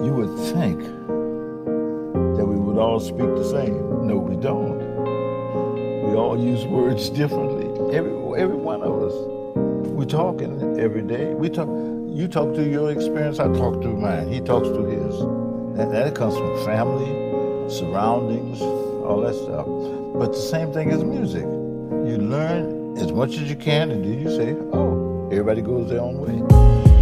You would think that we would all speak the same. No, we don't. We all use words differently. Every one of us. We're talking every day. You talk through your experience, I talk through mine. He talks through his. That comes from family, surroundings, all that stuff. But the same thing as music. You learn as much as you can, and then you say, oh, everybody goes their own way.